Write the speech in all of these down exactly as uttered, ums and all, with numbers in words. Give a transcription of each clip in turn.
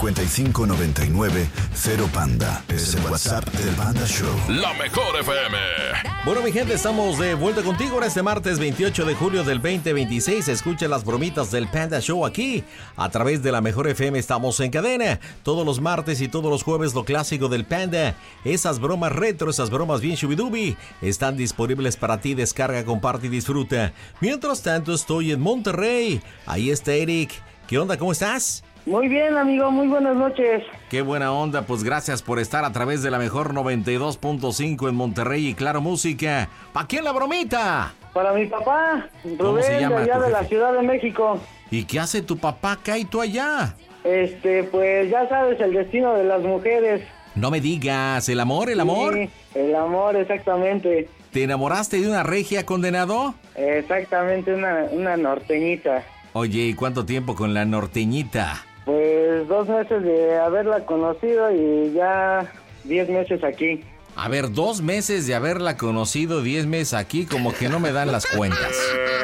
cincuenta y cinco noventa y nueve cero Panda. Es el WhatsApp del Panda Show. La mejor F M. Bueno, mi gente, estamos de vuelta contigo en este martes veintiocho de julio del veinte veintiséis. Escucha las bromitas del Panda Show aquí. A través de la mejor F M estamos en cadena. Todos los martes y todos los jueves lo clásico del Panda. Esas bromas retro, esas bromas bien shubidubi, están disponibles para ti. Descarga, comparte y disfruta. Mientras tanto, estoy en Monterrey. Ahí está Eric. ¿Qué onda? ¿Cómo estás? Muy bien, amigo, muy buenas noches. Qué buena onda, pues gracias por estar a través de la mejor noventa y dos punto cinco en Monterrey y Claro Música. ¿Para quién la bromita? Para mi papá, Rubén, se llama de allá tu de la jefe? Ciudad de México. ¿Y qué hace tu papá acá y tú allá? Este, pues ya sabes, el destino de las mujeres. No me digas, ¿el amor, el amor? Sí, el amor, exactamente. ¿Te enamoraste de una regia, condenado? Exactamente, una, una norteñita. Oye, ¿y cuánto tiempo con la norteñita? Pues dos meses de haberla conocido y ya diez meses aquí. A ver, dos meses de haberla conocido, diez meses aquí, como que no me dan las cuentas.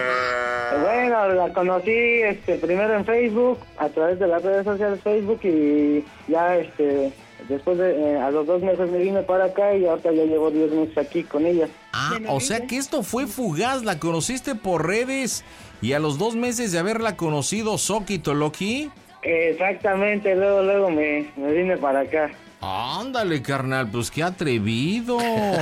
Bueno, la conocí este primero en Facebook, a través de las redes sociales Facebook, y ya este después de eh, a los dos meses me vine para acá y ahorita ya llevo diez meses aquí con ella. Ah, o sea que esto fue fugaz, la conociste por redes y a los dos meses de haberla conocido, Soki Toloki. Exactamente, luego luego me, me vine para acá. Ándale, carnal, pues qué atrevido.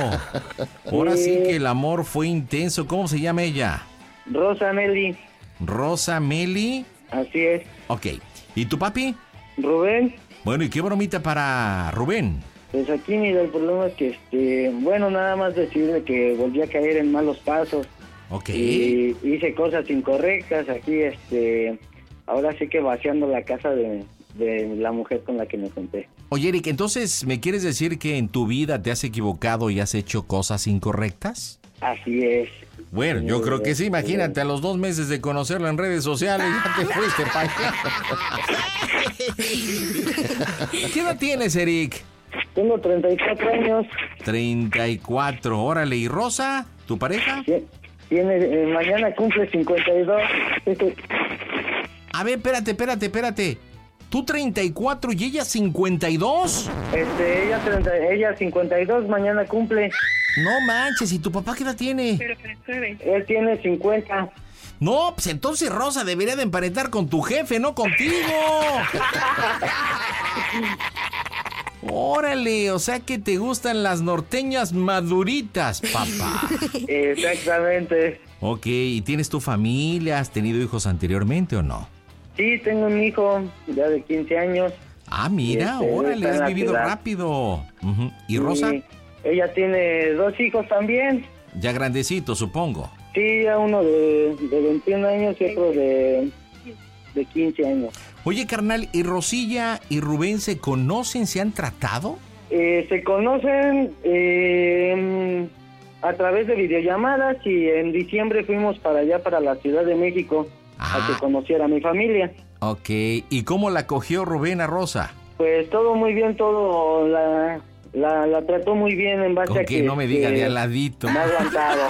Ahora sí que el amor fue intenso. ¿Cómo se llama ella? Rosa Nelly. Rosa Meli. Así es. Ok. ¿Y tu papi? Rubén. Bueno, ¿y qué bromita para Rubén? Pues aquí, mira, el problema es que, este, bueno, nada más decirle que volví a caer en malos pasos. Ok. Y hice cosas incorrectas aquí, este, ahora sí que vaciando la casa de, de la mujer con la que me junté. Oye, Eric, entonces, ¿me quieres decir que en tu vida te has equivocado y has hecho cosas incorrectas? Así es. Bueno, yo creo que sí, imagínate, a los dos meses de conocerlo en redes sociales, ya te fuiste para allá. ¿Qué edad tienes, Eric? Tengo treinta y cuatro años. treinta y cuatro, órale. ¿Y Rosa, tu pareja? Tiene, eh, mañana cumple cincuenta y dos. A ver, espérate, espérate, espérate. ¿Tú treinta y cuatro y ella cincuenta y dos? Este, ella, treinta, ella cincuenta y dos, mañana cumple. No manches, ¿y tu papá qué edad tiene? Él tiene cincuenta. No, pues entonces Rosa debería de emparentar con tu jefe, no contigo. Órale, o sea que te gustan las norteñas maduritas, papá. Exactamente. Ok, ¿y tienes tu familia? ¿Has tenido hijos anteriormente o no? Sí, tengo un hijo ya de quince años. Ah, mira, Este, órale, está en has la vivido ciudad. rápido. Ujú. ¿Y Rosa? Y ella tiene dos hijos también. Ya grandecito, supongo. Sí, ya uno de, de veintiún años y otro de, de quince años. Oye, carnal, ¿y Rosilla y Rubén se conocen, se han tratado? Eh, se conocen eh, a través de videollamadas y en diciembre fuimos para allá, para la Ciudad de México, Ah. a que conociera a mi familia. Ok, ¿y cómo la cogió Rubén a Rosa? Pues todo muy bien, todo la, la, la trató muy bien en base Con a que que... no me diga que de al ladito. Me ha aguantado.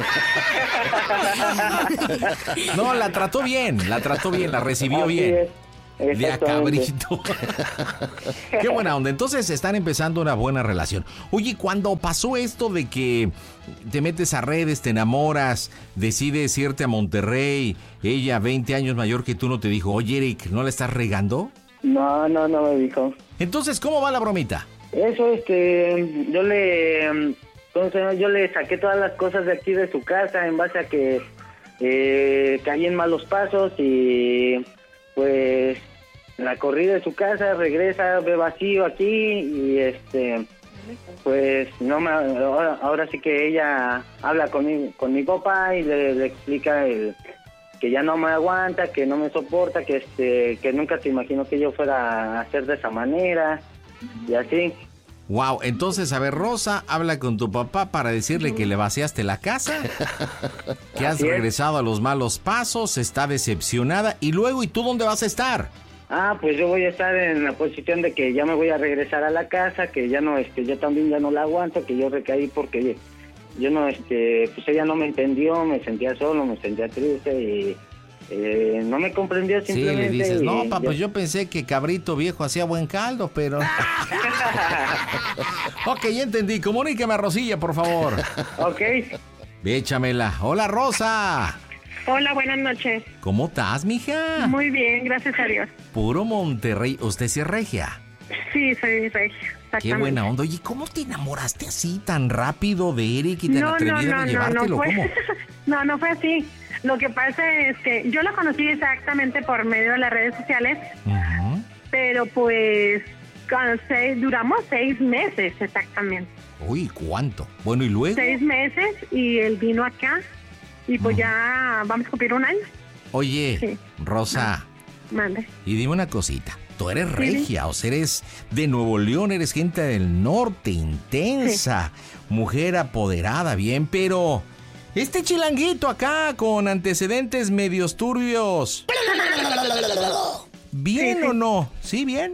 No, la trató bien, la trató bien, la recibió Así bien. es. De a Exactamente. cabrito. Qué buena onda. Entonces están empezando una buena relación. Oye, cuando pasó esto de que te metes a redes, te enamoras, decides irte a Monterrey, ella veinte años mayor que tú, no te dijo, oye, Eric, ¿no la estás regando? No, no, no me dijo. Entonces, ¿cómo va la bromita? Eso, este, yo le, entonces yo le saqué todas las cosas de aquí de su casa en base a que eh, caí en malos pasos y pues la corrí de su casa, regresa, ve vacío aquí y este, pues no me, ahora, ahora sí que ella habla con mi, con mi papá y le, le explica el que ya no me aguanta, que no me soporta, que este, que nunca se imaginó que yo fuera a hacer de esa manera y así. Wow, entonces, a ver, Rosa habla con tu papá para decirle que le vaciaste la casa, que has Así es. regresado a los malos pasos, está decepcionada, y luego, ¿y tú dónde vas a estar? Ah, pues yo voy a estar en la posición de que ya me voy a regresar a la casa, que ya no, este, yo también ya no la aguanto, que yo recaí porque yo no, este, pues ella no me entendió, me sentía solo, me sentía triste y eh, no me comprendió simplemente. Sí, le dices, no, y pa, ya. pues yo pensé que cabrito viejo hacía buen caldo, pero... Ok, ya entendí. Comuníqueme a Rosilla, por favor. Ok. Échamela. Hola, Rosa. Hola, buenas noches. ¿Cómo estás, mija? Muy bien, gracias a Dios. Puro Monterrey. ¿Usted sí es regia? Sí, soy regia. Qué buena onda. Oye, ¿cómo te enamoraste así tan rápido de Eric y tan No, no, atrevida no, de no, llevártelo? no fue, ¿Cómo? no, no fue así. Lo que pasa es que yo lo conocí exactamente por medio de las redes sociales, Ujú. pero pues con seis- duramos seis meses exactamente. Uy, ¿cuánto? Bueno, ¿y luego? Seis meses y él vino acá y pues ya vamos a cumplir un año. Oye, Sí. Rosa, Mande. y dime una cosita. Tú eres regia, o sea, eres de Nuevo León, eres gente del norte, intensa, mujer apoderada, bien, pero este chilanguito acá con antecedentes medios turbios, ¿bien Sí, sí. o no? ¿Sí, bien?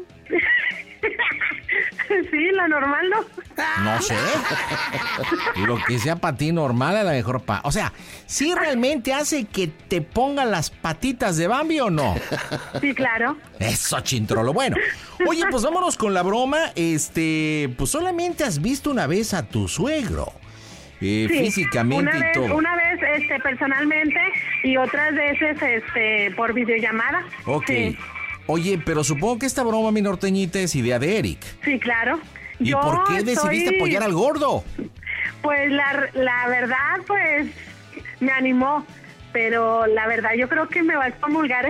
Sí, lo normal, ¿no? No sé. Lo que sea para ti normal, a lo mejor para... O sea, ¿sí realmente hace que te pongan las patitas de Bambi o no? Sí, claro. Eso, chintrolo. Bueno, oye, pues vámonos con la broma. Este, pues solamente has visto una vez a tu suegro. Eh, Sí, físicamente una y vez, todo. Una vez este, personalmente y otras veces este, por videollamada. Ok. Sí, Oye, pero supongo que esta broma, mi norteñita, es idea de Eric. sí, claro. ¿Y Yo por qué decidiste soy- apoyar al gordo? Pues la, la verdad, pues me animó, pero la verdad yo creo que me va a excomulgar.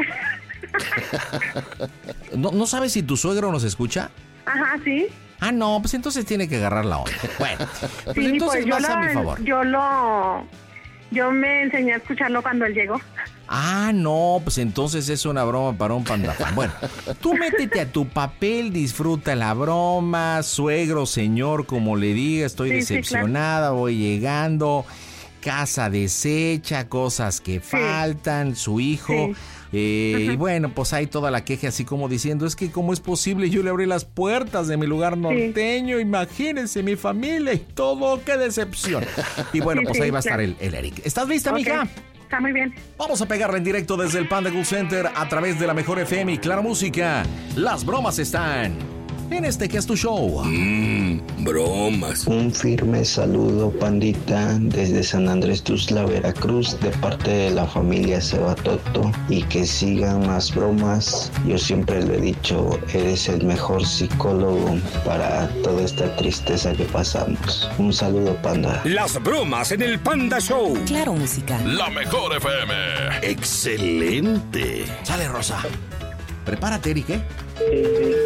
¿No, ¿No sabes si tu suegro nos escucha? Ajá, sí. Ah, no, pues entonces tiene que agarrar la onda. Bueno, pues Sí, entonces pues yo vas a mi lo, favor. yo lo, yo me enseñé a escucharlo cuando él llegó. Ah, no, pues entonces es una broma para un pandafán. Bueno, tú métete a tu papel, disfruta la broma, suegro, señor, como le diga, estoy Sí, sí, decepcionada, voy llegando, casa deshecha, cosas que faltan, su hijo. Sí. eh, y bueno, pues hay toda la queja así como diciendo, es que cómo es posible, yo le abrí las puertas de mi lugar norteño, imagínense, mi familia y todo, qué decepción. Y bueno, Sí, pues sí, ahí va a estar claro. el, el Eric. ¿Estás lista, Ok, mija? está muy bien. Vamos a pegarle en directo desde el Panda Cool Center a través de la mejor F M y Claro Música. Las bromas están en este que es tu show. Mmm, bromas. Un firme saludo, pandita, desde San Andrés Tuxtla, Veracruz, de parte de la familia Sebatoto, y que sigan más bromas. Yo siempre le he dicho, eres el mejor psicólogo para toda esta tristeza que pasamos. Un saludo, panda. Las bromas en el Panda Show. Claro Música. La mejor F M. Excelente. Sale, Rosa. Prepárate, Eric, ¿eh? Sí, sí.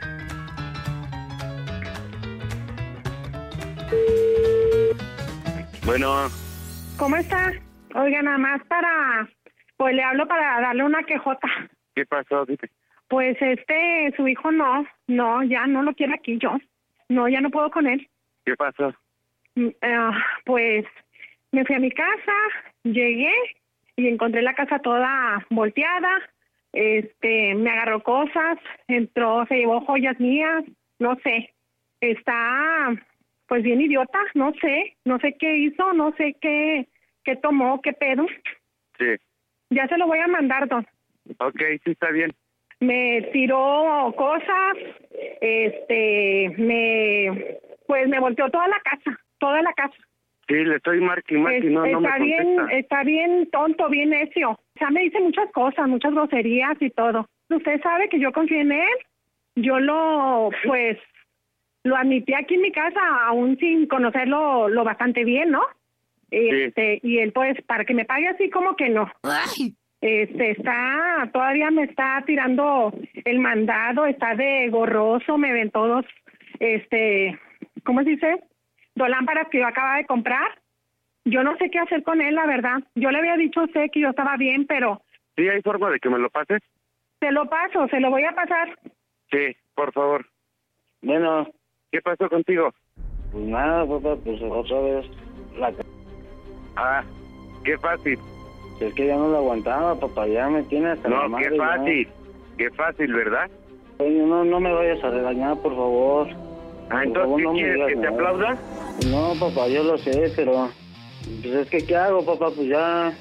Bueno, ¿Cómo está? Oiga, nada más para, pues le hablo para darle una quejota. ¿qué pasó? Dime. Pues este, su hijo no, no, ya no lo quiero aquí yo. No, ya no puedo con él. ¿Qué pasó? Mm, eh, pues me fui a mi casa, llegué y encontré la casa toda volteada. Este, me agarró cosas, entró, se llevó joyas mías, no sé. Está, pues bien idiota, no sé, no sé qué hizo, no sé qué, qué tomó, qué pedo. Sí. Ya se lo voy a mandar, don. Ok, sí, está bien. Me tiró cosas, este, me, pues me volteó toda la casa, toda la casa. Sí, le estoy marque y marque Es- y no, no me está bien, contesta. está bien tonto, bien necio. O sea, me dice muchas cosas, muchas groserías y todo. Usted sabe que yo confié en él. Yo lo, pues, lo admití aquí en mi casa, aún sin conocerlo lo bastante bien, ¿no? Este, y él, pues, para que me pague así como que no. Este, está, todavía me está tirando el mandado, está de gorroso, me ven todos, este, ¿cómo se dice? Dos lámparas que yo acababa de comprar. Yo no sé qué hacer con él, la verdad. Yo le había dicho a usted que yo estaba bien, pero ¿Sí hay forma de que me lo pases? se lo paso, se lo voy a pasar. Sí, por favor. Bueno, ¿Qué pasó contigo? pues nada, papá, pues otra vez la c- Ah, qué fácil. es que ya no lo aguantaba, papá, ya me tiene hasta la No, madre. qué ya. fácil. Qué fácil, ¿verdad? Oye, no, no me vayas a regañar, por favor. Ah, Por entonces, favor, ¿qué no me quieres? digas ¿Que te nada. aplauda? No, papá, yo lo sé, pero pues es que ¿qué hago, papá? Pues ya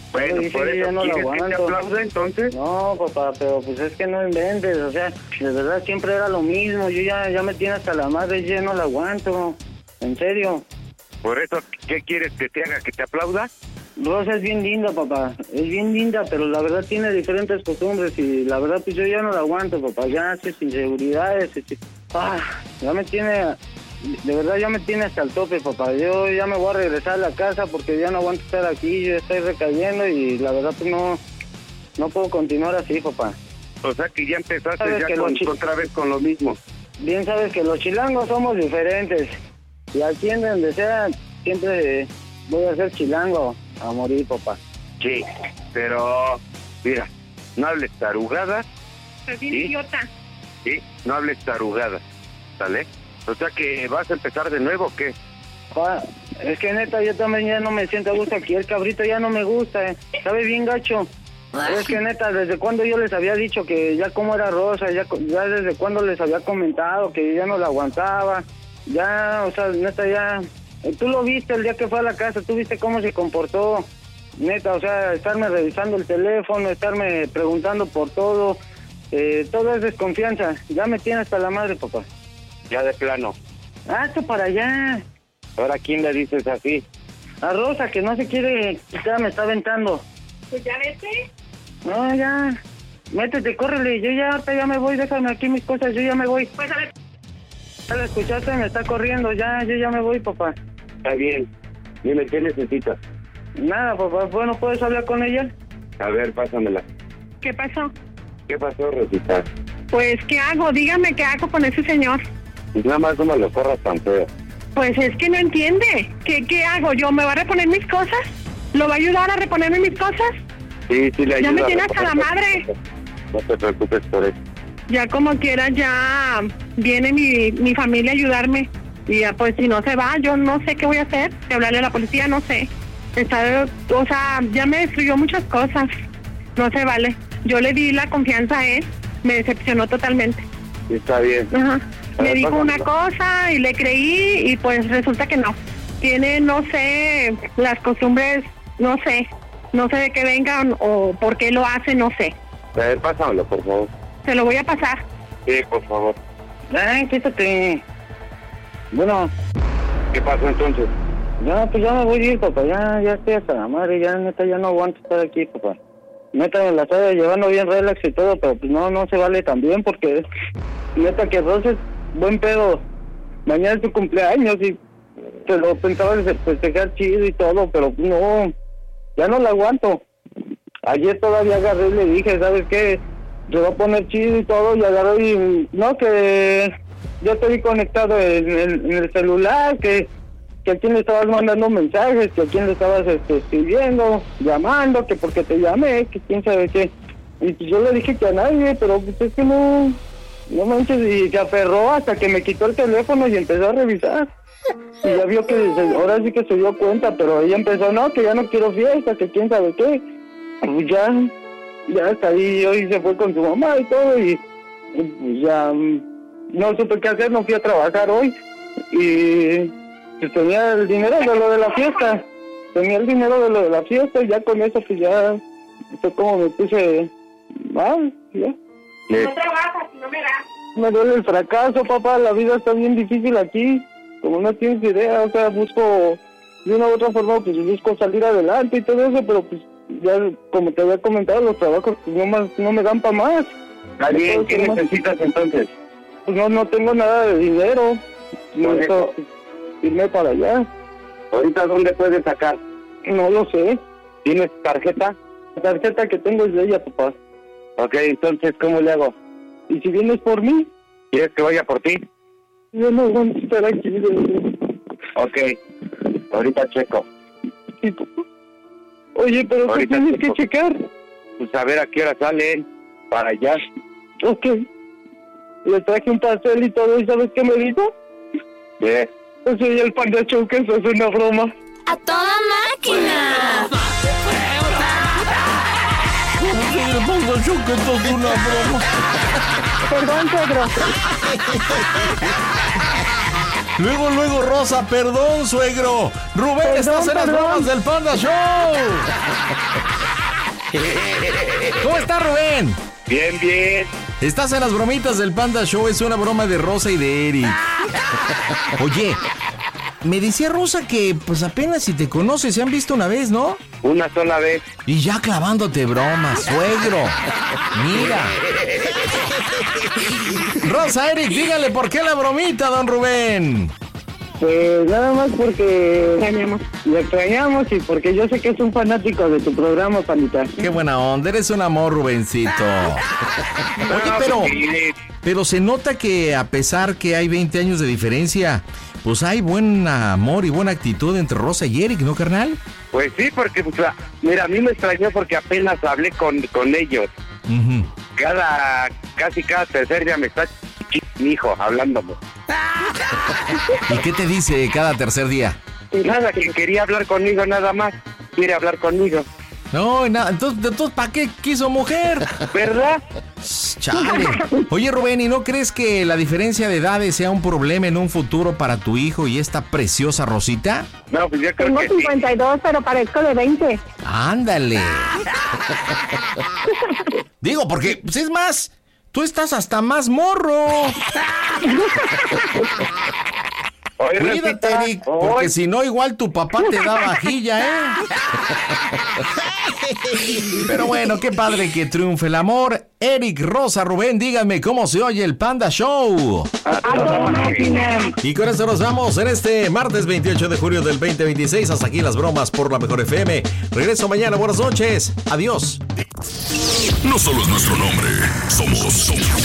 Bueno, Dice por que eso, ya no la ¿quieres que te aguanto. aplaude entonces? No, papá, pero pues es que no inventes, o sea, de verdad siempre era lo mismo. Yo ya, ya me tiene hasta la madre, yo ya no la aguanto. En serio. Por eso, ¿qué quieres que te haga? ¿Que te aplauda? Rosa es bien linda, papá. Es bien linda, pero la verdad tiene diferentes costumbres y la verdad pues yo ya no la aguanto, papá. Ya hace inseguridades. Este, ah, ya me tiene, de verdad ya me tiene hasta el tope, papá. Yo ya me voy a regresar a la casa porque ya no aguanto estar aquí. Yo estoy recayendo y la verdad pues no, no puedo continuar así, papá. O sea que ya empezaste Sabes ya que con, los chi- otra vez con lo mismo. Bien sabes que los chilangos somos diferentes. Y aquí en donde sea, siempre voy a ser chilango a morir, papá. Sí, pero mira, no hables tarugadas, Es bien ¿Sí? idiota. ¿sí? No hables tarugadas, ¿sale? O sea que vas a empezar de nuevo, ¿o qué? Pa, es que neta, yo también ya no me siento a gusto aquí. El cabrito ya no me gusta, eh. Sabe bien gacho. Es que neta, desde cuando yo les había dicho que ya como era Rosa, ya, ya desde cuando les había comentado que ya no la aguantaba. Ya, o sea, neta, ya... eh, Tú lo viste el día que fue a la casa, tú viste cómo se comportó. Neta, o sea, estarme revisando el teléfono, estarme preguntando por todo. Eh, todo es desconfianza. Ya me tiene hasta la madre, papá. Ya de plano. Hazte para allá. Ahora, ¿quién le dices así? A Rosa, que no se quiere quitar, me está aventando. Pues ya vete. No, ya. Métete, córrele. Yo ya, ahorita ya me voy. Déjame aquí mis cosas. Yo ya me voy. Pues a ver. Ya la escuchaste, me está corriendo. Ya, yo ya me voy, papá. Está bien. Dime, ¿qué necesitas? Nada, papá. Bueno, ¿puedes hablar con ella? A ver, pásamela. ¿Qué pasó? ¿Qué pasó, Rosita? Pues, ¿qué hago? Dígame, ¿qué hago con ese señor? Pues nada más no me lo corras tan feo. Pues es que no entiende. ¿Qué, qué hago? ¿Yo me va a reponer mis cosas? ¿Lo va a ayudar a reponerme mis cosas? Sí, sí le ayuda. Ya me tiene a hasta la reponer madre. cosas. No te preocupes por eso. Ya como quiera, ya viene mi, mi familia a ayudarme. Y ya, pues si no se va, yo no sé qué voy a hacer. Si hablarle a la policía, no sé. Está, o sea, ya me destruyó muchas cosas. No se vale. Yo le di la confianza a él. Me decepcionó totalmente. Sí, está bien. Ajá. A Me ver, dijo una pásamelo. cosa y le creí y pues resulta que no. Tiene, no sé, las costumbres, no sé. No sé de qué vengan o por qué lo hace, no sé. A ver, pásamelo, por favor. Se lo voy a pasar. Sí, por favor. Ay, quítate. Bueno, ¿Qué pasó entonces? ya, pues ya me voy a ir, papá. Ya, ya estoy hasta la madre. Ya, neta, ya no aguanto estar aquí, papá. Neta, me la estaba llevando bien relax y todo, pero pues no, no se vale tan bien porque... Neta, que Rosa es buen pedo. Mañana es tu cumpleaños y te lo pensaba de festejar chido y todo, pero no, ya no la aguanto. Ayer todavía agarré y le dije, ¿sabes qué? Se va a poner chido y todo, y agarró y... No, que yo te vi conectado en el, en el celular, que, que a quién le estabas mandando mensajes, que a quién le estabas este, escribiendo, llamando, que porque te llamé, que quién sabe qué. Y pues yo le dije que a nadie, pero pues es que no... No manches, y se aferró hasta que me quitó el teléfono y empezó a revisar. Y ya vio que se- ahora sí que se dio cuenta, pero ella empezó, no, que ya no quiero fiesta, que quién sabe qué. Pues ya, ya hasta ahí hoy se fue con su mamá y todo, y, y pues ya mm, no supe qué hacer, no fui a trabajar hoy. Y pues tenía el dinero de lo de la fiesta, tenía el dinero de lo de la fiesta, y ya con eso pues ya fue como me puse mal, ya. Sí. No trabajas y no me das. Me duele el fracaso, papá, la vida está bien difícil aquí, como no tienes idea, o sea, busco, de una u otra forma, pues busco salir adelante y todo eso, pero pues ya, como te había comentado, los trabajos pues no, más, no me dan para más. Está bien, ¿qué Entonces, necesitas entonces? Pues no, no tengo nada de dinero, necesito irme para allá, ¿Ahorita dónde puedes sacar? no lo sé, ¿Tienes tarjeta? la tarjeta que tengo es de ella, papá, Ok, entonces, ¿cómo le hago? y si vienes por mí, ¿Quieres que vaya por ti? yo no voy a estar aquí, de verdad. Ok, ahorita checo. Sí, papá. Oye, pero tú Ahorita tienes que checo. checar. Pues a ver a qué hora salen para allá. Ok. Le traje un pastel y todo, ¿y sabes qué me dijo? ¿Qué? Pues soy el Panda Show, que eso es una broma. ¡A toda máquina! El Panda Show, que esto es una broma. Perdón, Pedro. Luego, luego, Rosa, perdón, suegro. Rubén, Perdón, estás en las perdón. bromas del Panda Show. ¿Cómo está, Rubén? Bien, bien. Estás en las bromitas del Panda Show. Es una broma de Rosa y de Eric. Oye, me decía Rosa que pues apenas si te conoces, se han visto una vez, ¿no? Una sola vez. Y ya clavándote bromas, suegro. Mira. Rosa, Eric, dígale por qué la bromita, don Rubén. Pues nada más porque Extrañamos. lo extrañamos y porque yo sé que es un fanático de tu programa, Pandita. Qué buena onda, eres un amor, Rubencito. Oye, pero, pero se nota que a pesar que hay veinte años de diferencia, pues hay buen amor y buena actitud entre Rosa y Eric, ¿no, carnal? Pues sí, porque, pues, mira, a mí me extrañó porque apenas hablé con, con ellos. Uh-huh. Cada, casi cada tercer día me está ch- mi hijo hablándome. ¿Y qué te dice cada tercer día? Y nada, que quería hablar conmigo nada más. Quiere hablar conmigo. No, nada, entonces, entonces ¿para qué quiso mujer? ¿Verdad? Chale. Oye, Rubén, ¿y no crees que la diferencia de edades sea un problema en un futuro para tu hijo y esta preciosa Rosita? No, pues yo creo Tengo que sí. cincuenta y dos, pero parezco de veinte. Ándale. Digo, porque, pues es más, tú estás hasta más morro. Oye, Cuídate, Rosita, Eric, porque oye. si no, igual tu papá te da vajilla, ¿eh? Pero bueno, qué padre que triunfe el amor. Eric, Rosa, Rubén, díganme cómo se oye el Panda Show. A toda máquina. Y con esto nos vamos en este martes veintiocho de julio del veinte veintiséis. Hasta aquí las bromas por la Mejor F M. Regreso mañana, buenas noches. Adiós. No solo es nuestro nombre, somos